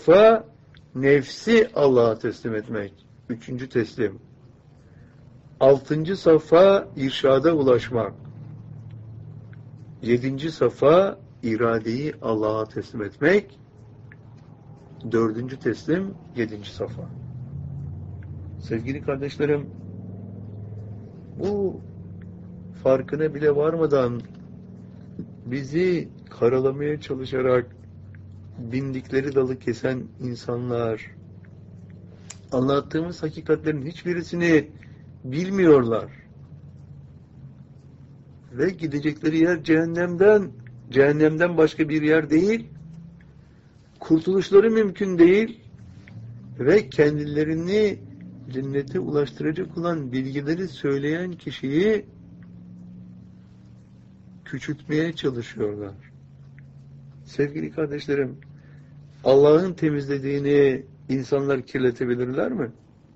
safa nefsi Allah'a teslim etmek. 3. teslim. 6. safa irşada ulaşmak. 7. safa iradeyi Allah'a teslim etmek. 4. teslim 7. safa. Sevgili kardeşlerim, bu farkına bile varmadan bizi karalamaya çalışarak bindikleri dalı kesen insanlar, anlattığımız hakikatlerin hiçbirisini bilmiyorlar. Ve gidecekleri yer cehennemden başka bir yer değil, kurtuluşları mümkün değil ve kendilerini cennete ulaştıracak olan bilgileri söyleyen kişiyi küçültmeye çalışıyorlar. Sevgili kardeşlerim, Allah'ın temizlediğini insanlar kirletebilirler mi?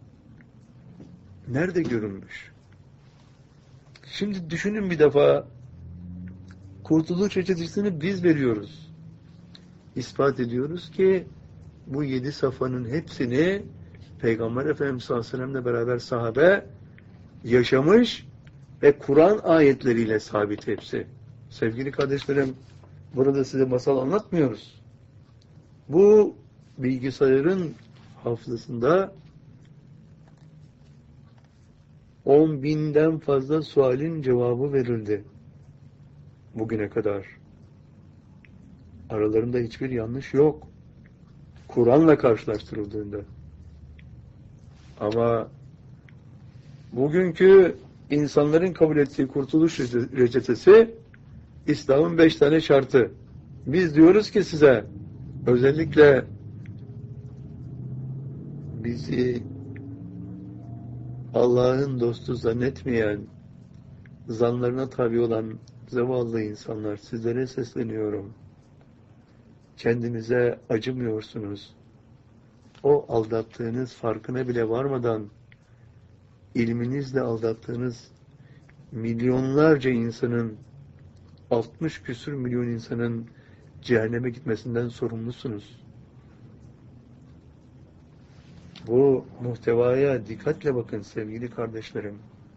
Nerede görülmüş? Şimdi düşünün bir defa, kurtuluş reçetesini biz veriyoruz. İspat ediyoruz ki bu 7 safanın hepsini Peygamber Efendimiz sallallahu aleyhi ve sellem'le beraber sahabe yaşamış ve Kur'an ayetleriyle sabit hepsi. Sevgili kardeşlerim, burada size masal anlatmıyoruz. Bu bilgisayarın hafızasında 10.000'den fazla sualin cevabı verildi bugüne kadar. Aralarında hiçbir yanlış yok. Kur'an'la karşılaştırıldığında. Ama bugünkü insanların kabul ettiği kurtuluş reçetesi İslam'ın 5 tane şartı. Biz diyoruz ki size, özellikle bizi Allah'ın dostu zannetmeyen, zanlarına tabi olan zavallı insanlar, sizlere sesleniyorum. Kendinize acımıyorsunuz. O aldattığınız farkına bile varmadan ilminizle aldattığınız milyonlarca insanın, 60 küsur milyon insanın cehenneme gitmesinden sorumlusunuz. Bu muhtevaya dikkatle bakın sevgili kardeşlerim.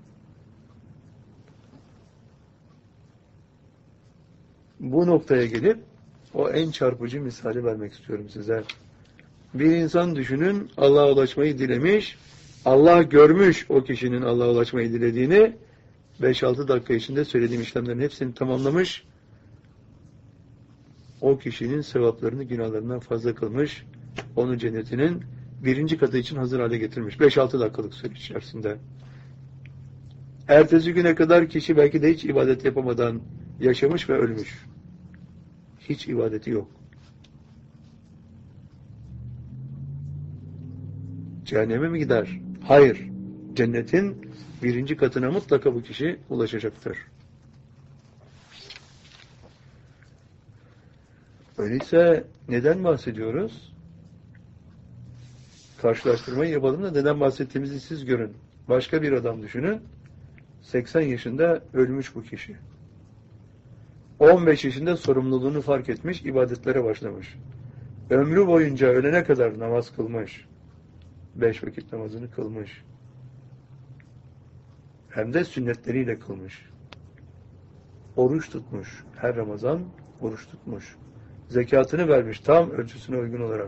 Bu noktaya gelip o en çarpıcı misali vermek istiyorum size. Bir insan düşünün, Allah'a ulaşmayı dilemiş, Allah görmüş o kişinin Allah'a ulaşmayı dilediğini, 5-6 dakika içinde söylediğim işlemlerin hepsini tamamlamış, o kişinin sevaplarını günahlarından fazla kılmış, onu cennetinin 1. katı için hazır hale getirmiş. 5-6 dakikalık süre içerisinde. Ertesi güne kadar kişi belki de hiç ibadet yapamadan yaşamış ve ölmüş. Hiç ibadeti yok. Cehenneme mi gider? Hayır. Cennetin 1. katına mutlaka bu kişi ulaşacaktır. Öyleyse neden bahsediyoruz? Karşılaştırmayı yapalım da neden bahsettiğimizi siz görün. Başka bir adam düşünün. 80 yaşında ölmüş bu kişi. 15 yaşında sorumluluğunu fark etmiş, ibadetlere başlamış. Ömrü boyunca ölene kadar namaz kılmış. 5 vakit namazını kılmış. Hem de sünnetleriyle kılmış. Oruç tutmuş. Her Ramazan oruç tutmuş. Zekatını vermiş tam ölçüsüne uygun olarak.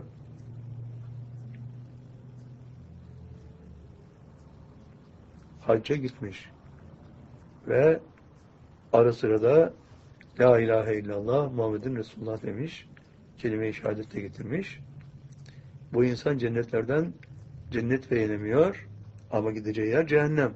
Hacca gitmiş. Ve ara sıra da La ilahe illallah Muhammedun Resulullah demiş. Kelime-i şehadet de getirmiş. Bu insan cennetlerden cennet beğenemiyor ama gideceği yer cehennem.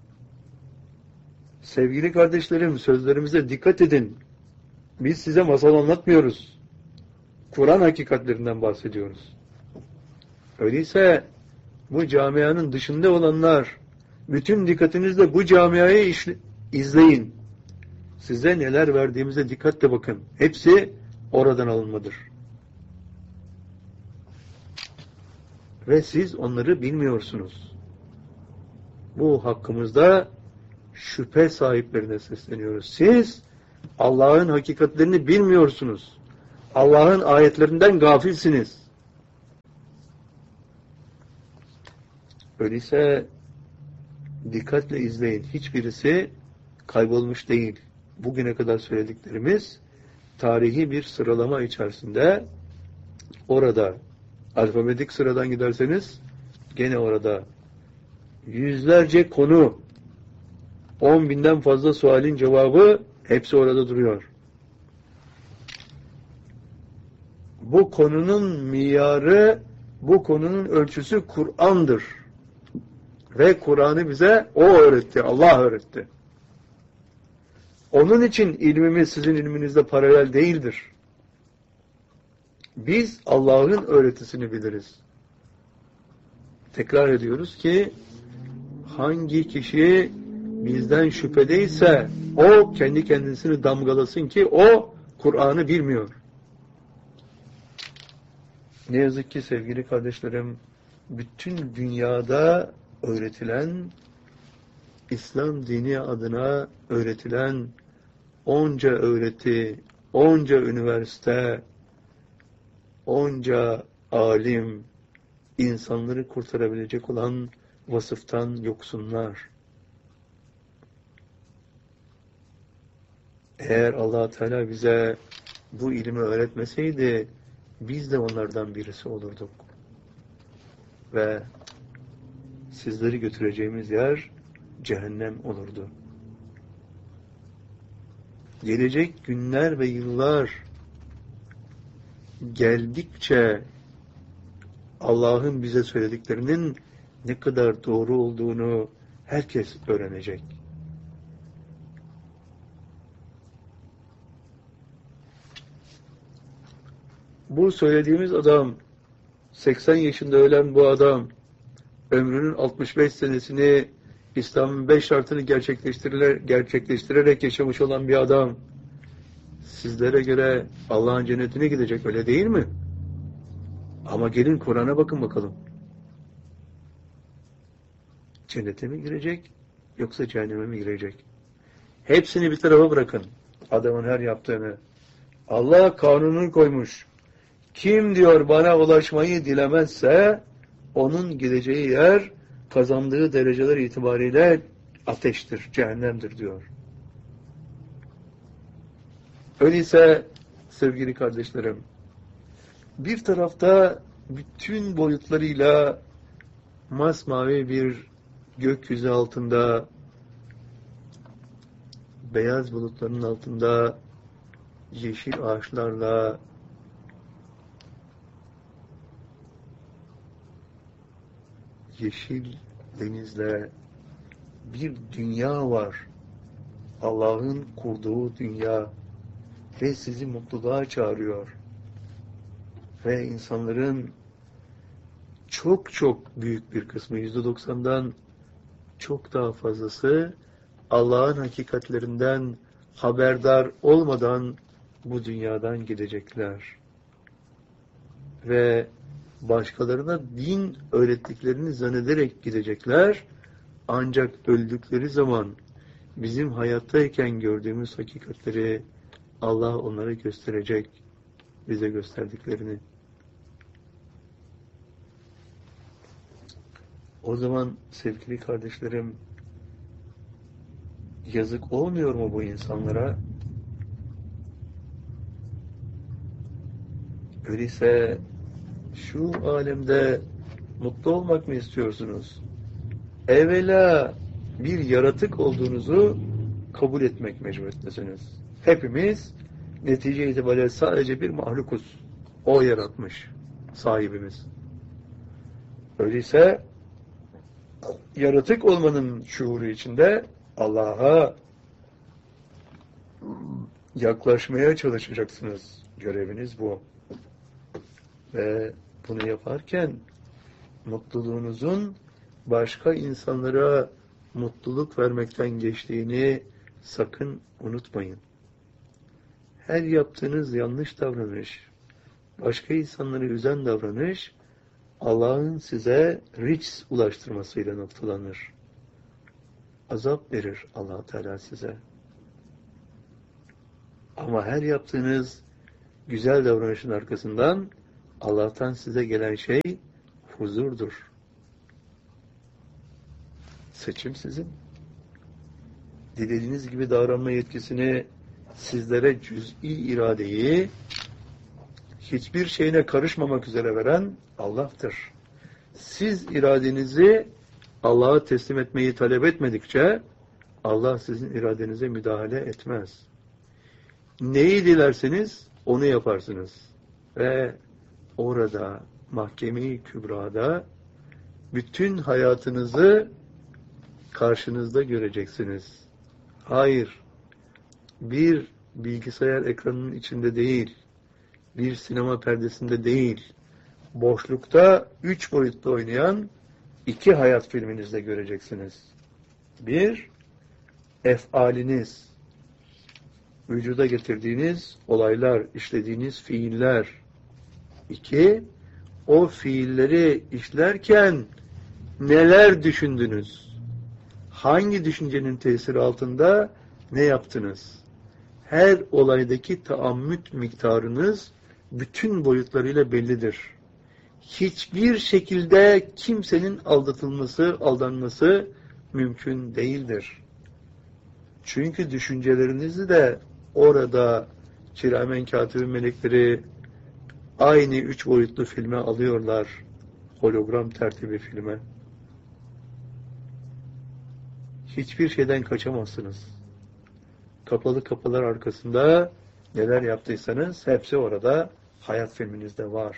Sevgili kardeşlerim, sözlerimize dikkat edin. Biz size masal anlatmıyoruz. Kur'an hakikatlerinden bahsediyoruz. Öyleyse bu camianın dışında olanlar bütün dikkatinizle bu camiayı izleyin. Size neler verdiğimize dikkatle bakın. Hepsi oradan alınmadır. Ve siz onları bilmiyorsunuz. Bu hakkımızda şüphe sahiplerine sesleniyoruz. Siz Allah'ın hakikatlerini bilmiyorsunuz. Allah'ın ayetlerinden gafilsiniz. Öyleyse dikkatle izleyin. Hiçbirisi kaybolmuş değil. Bugüne kadar söylediklerimiz tarihi bir sıralama içerisinde orada alfabetik sıradan giderseniz gene orada yüzlerce konu, 10.000'den fazla sualin cevabı hepsi orada duruyor. Bu konunun miyarı, bu konunun ölçüsü Kur'an'dır. Ve Kur'an'ı bize O öğretti, Allah öğretti. Onun için ilmimiz sizin ilminizle paralel değildir. Biz Allah'ın öğretisini biliriz. Tekrar ediyoruz ki hangi kişi bizden şüphedeyse o kendi kendisini damgalasın ki o Kur'an'ı bilmiyor. Ne yazık ki sevgili kardeşlerim, bütün dünyada öğretilen, İslam dini adına öğretilen onca öğreti, onca üniversite, onca alim, insanları kurtarabilecek olan vasıftan yoksunlar. Eğer Allah Teala bize bu ilmi öğretmeseydi, biz de onlardan birisi olurduk. Ve sizleri götüreceğimiz yer cehennem olurdu. Gelecek günler ve yıllar geldikçe Allah'ın bize söylediklerinin ne kadar doğru olduğunu herkes öğrenecek. Bu söylediğimiz adam, 80 yaşında ölen bu adam, ömrünün 65 senesini İslam'ın 5 şartını gerçekleştirerek yaşamış olan bir adam, sizlere göre Allah'ın cennetine gidecek, öyle değil mi? Ama gelin Kur'an'a bakın bakalım. Cennete mi girecek, yoksa cehenneme mi girecek? Hepsini bir tarafa bırakın. Adamın her yaptığını. Allah kanununu koymuş. Kim diyor bana ulaşmayı dilemezse onun gideceği yer kazandığı dereceler itibariyle ateştir, cehennemdir diyor. Öyleyse sevgili kardeşlerim, bir tarafta bütün boyutlarıyla masmavi bir gökyüzü altında, beyaz bulutların altında, yeşil ağaçlarla, yeşil denizle bir dünya var. Allah'ın kurduğu dünya ve sizi mutluluğa çağırıyor. Ve insanların çok çok büyük bir kısmı, %90'dan çok daha fazlası Allah'ın hakikatlerinden haberdar olmadan bu dünyadan gidecekler. Ve başkalarına din öğrettiklerini zannederek gidecekler. Ancak öldükleri zaman bizim hayattayken gördüğümüz hakikatleri Allah onlara gösterecek, bize gösterdiklerini. O zaman sevgili kardeşlerim, yazık olmuyor mu bu insanlara? Öyleyse şu alemde mutlu olmak mı istiyorsunuz? Evvela bir yaratık olduğunuzu kabul etmek mecburiyetindesiniz. Hepimiz netice itibariyle sadece bir mahlukuz. O yaratmış sahibimiz. Öyleyse yaratık olmanın şuuru içinde Allah'a yaklaşmaya çalışacaksınız. Göreviniz bu. Ve bunu yaparken mutluluğunuzun başka insanlara mutluluk vermekten geçtiğini sakın unutmayın. Her yaptığınız yanlış davranış, başka insanları üzen davranış, Allah'ın size rics ulaştırmasıyla noktalanır. Azap verir Allah Teala size. Ama her yaptığınız güzel davranışın arkasından Allah'tan size gelen şey huzurdur. Seçim sizin. Dilediğiniz gibi davranma yetkisini, sizlere cüz'i iradeyi hiçbir şeyine karışmamak üzere veren Allah'tır. Siz iradenizi Allah'a teslim etmeyi talep etmedikçe Allah sizin iradenize müdahale etmez. Neyi dilerseniz onu yaparsınız. Ve orada mahkeme-i kübrada bütün hayatınızı karşınızda göreceksiniz. Hayır, bir bilgisayar ekranının içinde değil, bir sinema perdesinde değil, boşlukta 3 boyutlu oynayan 2 hayat filminizde göreceksiniz. Bir, efaliniz, vücuda getirdiğiniz olaylar, işlediğiniz fiiller. 2, o fiilleri işlerken neler düşündünüz? Hangi düşüncenin tesiri altında ne yaptınız? Her olaydaki taammüt miktarınız bütün boyutlarıyla bellidir. Hiçbir şekilde kimsenin aldatılması, aldanması mümkün değildir. Çünkü düşüncelerinizi de orada kiramen katibin melekleri aynı 3 boyutlu filme alıyorlar. Hologram tertibi filme. Hiçbir şeyden kaçamazsınız. Kapalı kapılar arkasında neler yaptıysanız hepsi orada hayat filminizde var.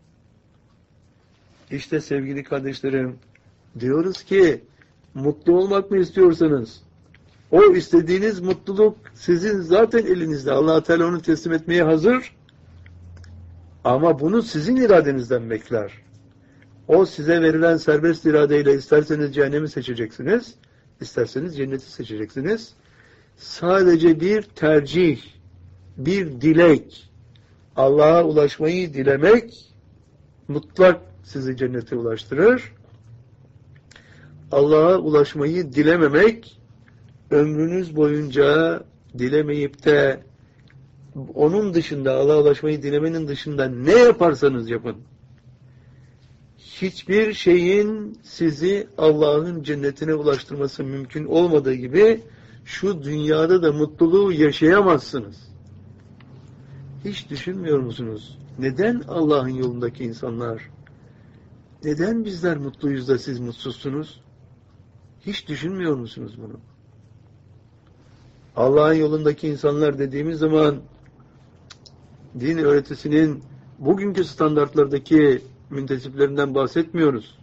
İşte sevgili kardeşlerim, diyoruz ki mutlu olmak mı istiyorsanız o istediğiniz mutluluk sizin zaten elinizde. Allah Teala onu teslim etmeye hazır. Ama bunu sizin iradenizden bekler. O size verilen serbest iradeyle isterseniz cehennemi seçeceksiniz, isterseniz cenneti seçeceksiniz. Sadece bir tercih, bir dilek, Allah'a ulaşmayı dilemek mutlak sizi cennete ulaştırır. Allah'a ulaşmayı dilememek, ömrünüz boyunca dilemeyip de onun dışında, Allah'a ulaşmayı dilemenin dışında ne yaparsanız yapın, hiçbir şeyin sizi Allah'ın cennetine ulaştırması mümkün olmadığı gibi şu dünyada da mutluluğu yaşayamazsınız. Hiç düşünmüyor musunuz? Neden Allah'ın yolundaki insanlar, neden bizler mutluyuz da siz mutsuzsunuz? Hiç düşünmüyor musunuz bunu? Allah'ın yolundaki insanlar dediğimiz zaman din öğretisinin bugünkü standartlardaki müntesiplerinden bahsetmiyoruz.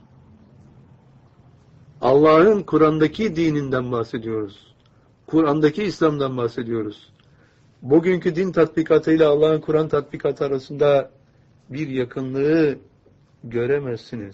Allah'ın Kur'an'daki dininden bahsediyoruz. Kur'an'daki İslam'dan bahsediyoruz. Bugünkü din tatbikatıyla Allah'ın Kur'an tatbikatı arasında bir yakınlığı göremezsiniz.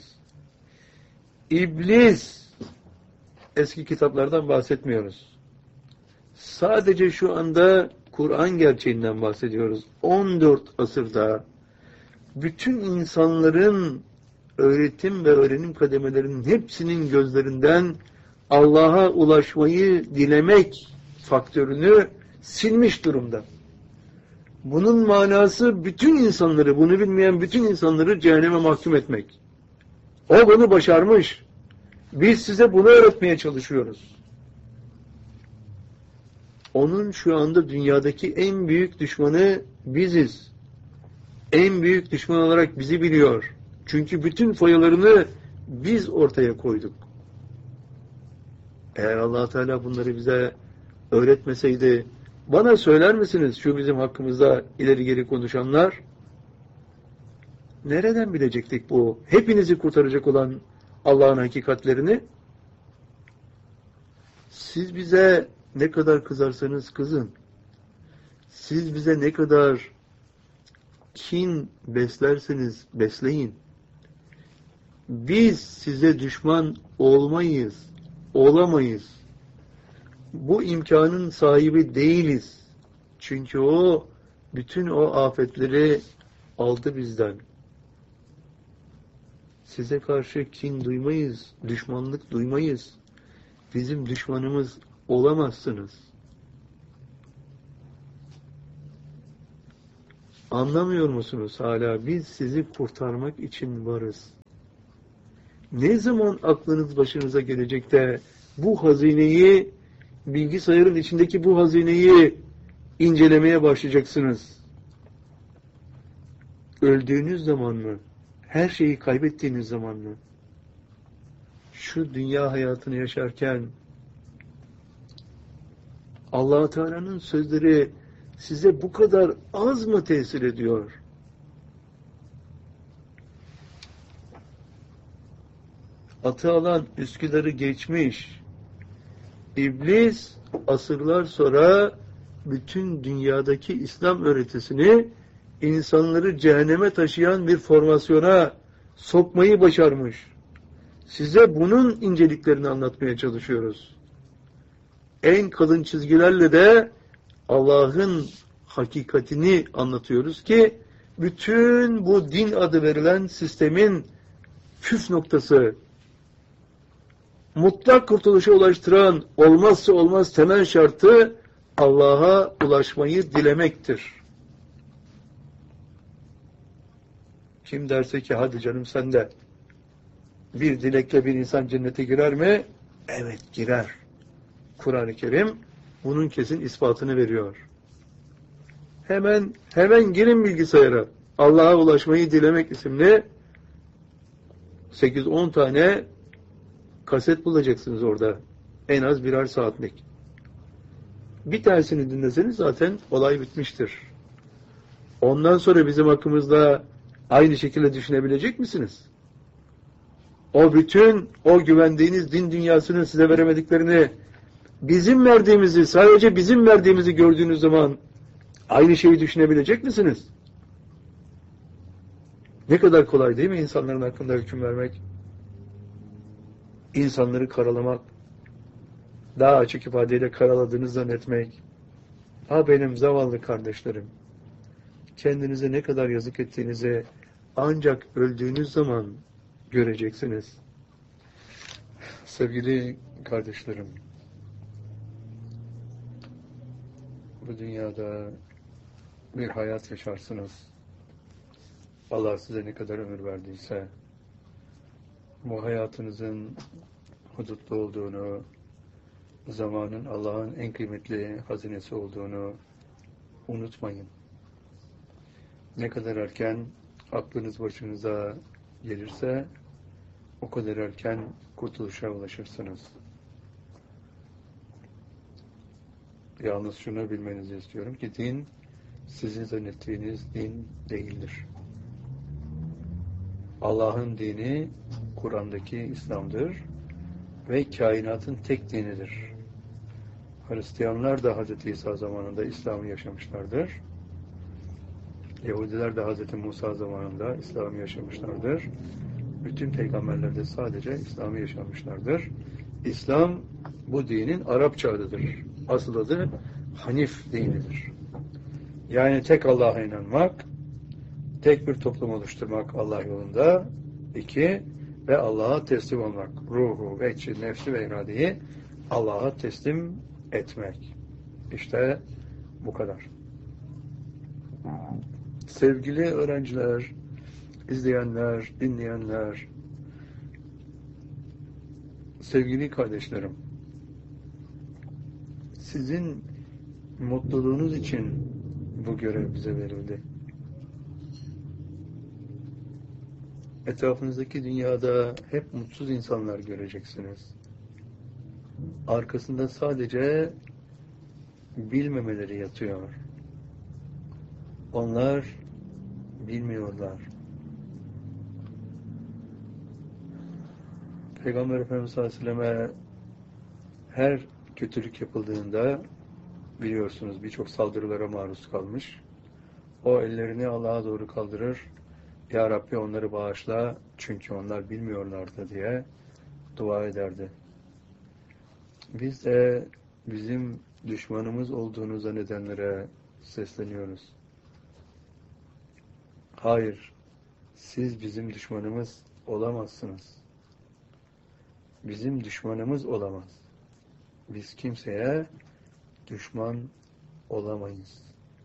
İblis, eski kitaplardan bahsetmiyoruz. Sadece şu anda Kur'an gerçeğinden bahsediyoruz. 14 asırda bütün insanların öğretim ve öğrenim kademelerinin hepsinin gözlerinden Allah'a ulaşmayı dilemek faktörünü silmiş durumda. Bunun manası bütün insanları, bunu bilmeyen bütün insanları cehenneme mahkum etmek. O bunu başarmış. Biz size bunu öğretmeye çalışıyoruz. Onun şu anda dünyadaki en büyük düşmanı biziz. En büyük düşman olarak bizi biliyor. Çünkü bütün foyalarını biz ortaya koyduk. Eğer Allah Teala bunları bize öğretmeseydi, bana söyler misiniz şu bizim hakkımızda ileri geri konuşanlar? Nereden bilecektik bu? Hepinizi kurtaracak olan Allah'ın hakikatlerini? Siz bize ne kadar kızarsanız kızın, siz bize ne kadar kin beslerseniz besleyin, biz size düşman olmayız, olamayız. Bu imkanın sahibi değiliz. Çünkü o, bütün o afetleri aldı bizden. Size karşı kin duymayız, düşmanlık duymayız. Bizim düşmanımız olamazsınız. Anlamıyor musunuz hala? Biz sizi kurtarmak için varız. Ne zaman aklınız başınıza gelecek de bu hazineyi, bilgisayarın içindeki bu hazineyi incelemeye başlayacaksınız. Öldüğünüz zaman mı? Her şeyi kaybettiğiniz zaman mı? Şu dünya hayatını yaşarken Allah Teala'nın sözleri size bu kadar az mı tesir ediyor? Atı alan Üsküdar'ı geçmiş. İblis asırlar sonra bütün dünyadaki İslam öğretisini insanları cehenneme taşıyan bir formasyona sokmayı başarmış. Size bunun inceliklerini anlatmaya çalışıyoruz. En kalın çizgilerle de Allah'ın hakikatini anlatıyoruz ki bütün bu din adı verilen sistemin püf noktası, mutlak kurtuluşa ulaştıran olmazsa olmaz temel şartı Allah'a ulaşmayı dilemektir. Kim derse ki hadi canım sen de bir dilekle bir insan cennete girer mi? Evet girer. Kur'an-ı Kerim bunun kesin ispatını veriyor. Hemen girin bilgisayara. Allah'a ulaşmayı dilemek isimli 8-10 tane kaset bulacaksınız orada. En az birer saatlik. Bir tanesini dinleseniz zaten olay bitmiştir. Ondan sonra bizim hakkımızda aynı şekilde düşünebilecek misiniz? O bütün, o güvendiğiniz din dünyasının size veremediklerini bizim verdiğimizi, sadece bizim verdiğimizi gördüğünüz zaman aynı şeyi düşünebilecek misiniz? Ne kadar kolay değil mi insanların hakkında hüküm vermek? İnsanları karalamak, daha açık ifadeyle karaladığını zannetmek. Ha benim zavallı kardeşlerim, kendinize ne kadar yazık ettiğinizi ancak öldüğünüz zaman göreceksiniz. Sevgili kardeşlerim, bu dünyada bir hayat yaşarsınız. Allah size ne kadar ömür verdiyse, bu hayatınızın hudutlu olduğunu, zamanın Allah'ın en kıymetli hazinesi olduğunu unutmayın. Ne kadar erken aklınız başınıza gelirse, o kadar erken kurtuluşa ulaşırsınız. Yalnız şunu bilmenizi istiyorum ki din, sizin zannettiğiniz din değildir. Allah'ın dini, Kur'an'daki İslam'dır ve kainatın tek dinidir. Hristiyanlar da Hz. İsa zamanında İslam'ı yaşamışlardır. Yahudiler de Hz. Musa zamanında İslam'ı yaşamışlardır. Bütün peygamberler de sadece İslam'ı yaşamışlardır. İslam bu dinin Arapça adıdır. Asıl adı Hanif dinidir. Yani tek Allah'a inanmak, tek bir toplum oluşturmak Allah yolunda. 2, ve Allah'a teslim olmak. Ruhu, vecci, nefsi ve iradeyi Allah'a teslim etmek. İşte bu kadar. Sevgili öğrenciler, izleyenler, dinleyenler, sevgili kardeşlerim, sizin mutluluğunuz için bu görev bize verildi. Etrafınızdaki dünyada hep mutsuz insanlar göreceksiniz. Arkasında sadece bilmemeleri yatıyor. Onlar bilmiyorlar. Peygamber Efendimiz sallallahu aleyhi ve selleme her kötülük yapıldığında biliyorsunuz birçok saldırılara maruz kalmış. O ellerini Allah'a doğru kaldırır. Ya Rabbi onları bağışla çünkü onlar bilmiyorlardı diye dua ederdi. Biz de bizim düşmanımız olduğunu zannedenlere sesleniyoruz. Hayır, siz bizim düşmanımız olamazsınız. Bizim düşmanımız olamaz. Biz kimseye düşman olamayız.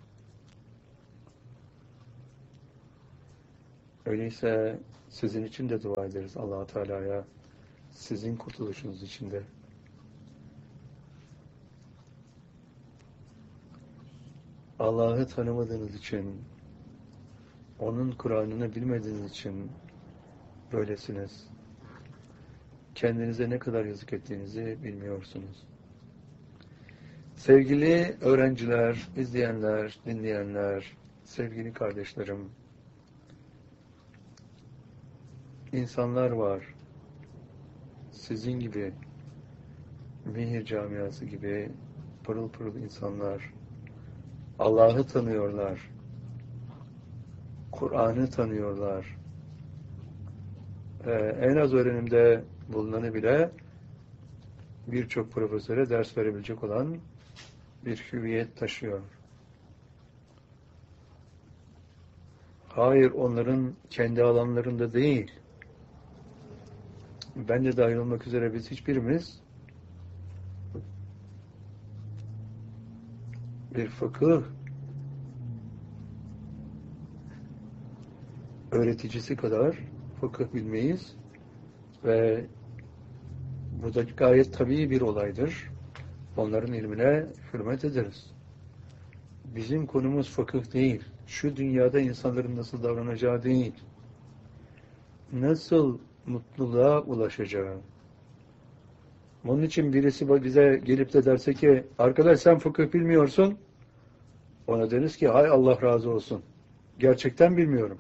Öyleyse sizin için de dua ederiz Allah-u Teala'ya, sizin kurtuluşunuz için de. Allah'ı tanımadığınız için, onun Kur'an'ını bilmediğiniz için böylesiniz. Kendinize ne kadar yazık ettiğinizi bilmiyorsunuz. Sevgili öğrenciler, izleyenler, dinleyenler, sevgili kardeşlerim, insanlar var, sizin gibi, Mihir camiası gibi pırıl pırıl insanlar, Allah'ı tanıyorlar, Kur'an'ı tanıyorlar. En az öğrenimde bulunanı bile birçok profesöre ders verebilecek olan bir hüviyet taşıyor. Hayır, onların kendi alanlarında değil. Ben de dahil olmak üzere biz hiçbirimiz bir fıkıh öğreticisi kadar fıkıh bilmeyiz ve bu da gayet tabii bir olaydır. Onların ilmine hürmet ederiz. Bizim konumuz fıkıh değil. Şu dünyada insanların nasıl davranacağı değil. Nasıl mutluluğa ulaşacağı. Onun için birisi bize gelip de derse ki, arkadaş sen fıkıh bilmiyorsun. Ona deriz ki, hay Allah razı olsun. Gerçekten bilmiyorum.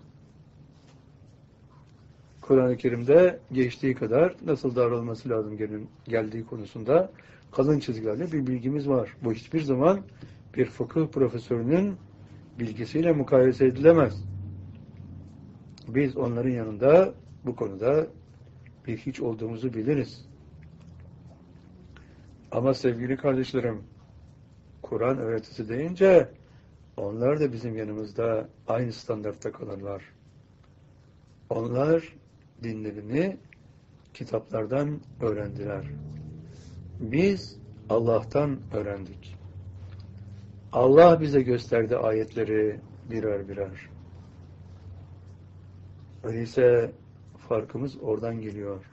Kur'an-ı Kerim'de geçtiği kadar nasıl davranılması lazım geldiği konusunda kalın çizgilerle bir bilgimiz var. Bu hiçbir zaman bir fıkıh profesörünün bilgisiyle mukayese edilemez. Biz onların yanında bu konuda bir hiç olduğumuzu biliriz. Ama sevgili kardeşlerim, Kur'an öğretisi deyince onlar da bizim yanımızda aynı standartta kalırlar. Onlar dinlerini kitaplardan öğrendiler. Biz Allah'tan öğrendik. Allah bize gösterdi ayetleri birer birer. Öyleyse farkımız oradan geliyor.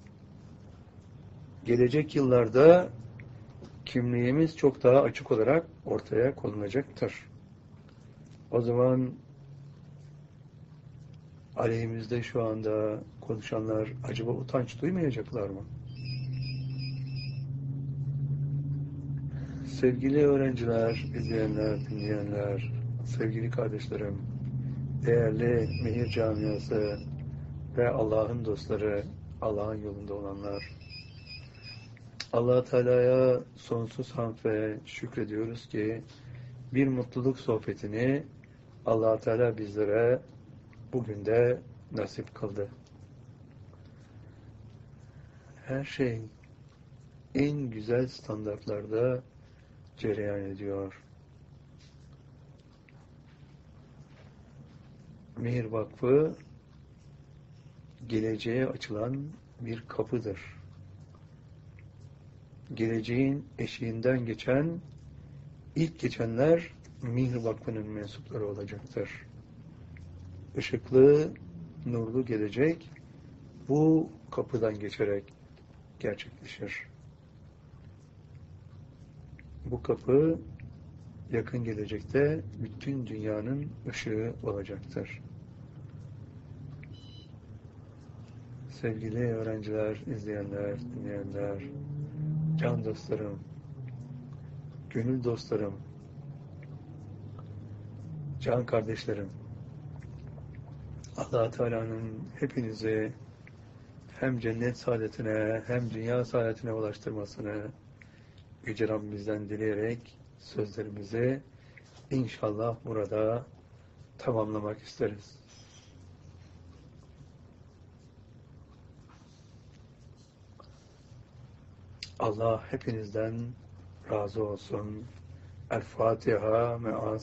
Gelecek yıllarda kimliğimiz çok daha açık olarak ortaya konulacaktır. O zaman aleyhimizde şu anda konuşanlar acaba utanç duymayacaklar mı? Sevgili öğrenciler, izleyenler, dinleyenler, sevgili kardeşlerim, değerli Mihir camiası ve Allah'ın dostları, Allah'ın yolunda olanlar, Allah Teala'ya sonsuz hamd ve şükrediyoruz ki bir mutluluk sohbetini Allah Teala bizlere bugün de nasip kıldı. Her şey en güzel standartlarda cereyan ediyor. Mihir Vakfı geleceğe açılan bir kapıdır. Geleceğin eşiğinden ilk geçenler Mihir Vakfı'nın mensupları olacaktır. Işıklı, nurlu gelecek bu kapıdan geçerek gerçekleşir. Bu kapı yakın gelecekte bütün dünyanın ışığı olacaktır. Sevgili öğrenciler, izleyenler, dinleyenler, can dostlarım, gönül dostlarım, can kardeşlerim, Allah Teala'nın hepinizi hem cennet saadetine hem dünya saadetine ulaştırmasını Yüce Rabbimizden dileyerek sözlerimizi inşallah burada tamamlamak isteriz. Allah hepinizden razı olsun. El Fatiha me'as